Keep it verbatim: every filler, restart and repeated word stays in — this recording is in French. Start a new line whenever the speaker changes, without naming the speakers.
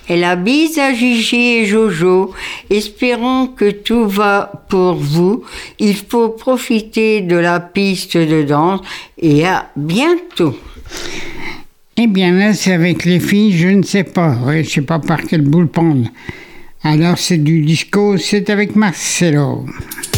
Et la bise à Gigi et Jojo. Espérons que tout va pour vous. Il faut profiter de la piste de danse et à bientôt.
Eh bien là, c'est avec les filles, je ne sais pas. Je ne sais pas par quelle boule prendre. Alors c'est du disco, c'est avec Marcelo.